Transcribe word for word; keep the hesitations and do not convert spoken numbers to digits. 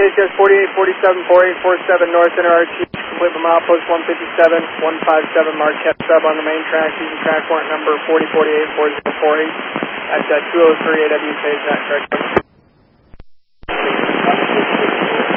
H S forty-eight forty-seven, forty-eight forty-seven North Inner R T, complete from outpost one fifty-seven, one fifty-seven Marquette sub on the main track using track warrant number forty forty-eight, forty forty-eight at uh, two oh three A W phase, that correct?